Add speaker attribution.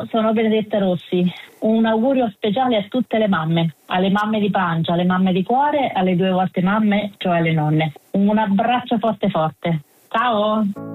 Speaker 1: sono Benedetta Rossi. Un augurio speciale a tutte le mamme, alle mamme di pancia, alle mamme di cuore, alle 2 volte mamme, cioè alle nonne. Un abbraccio forte forte. Ciao!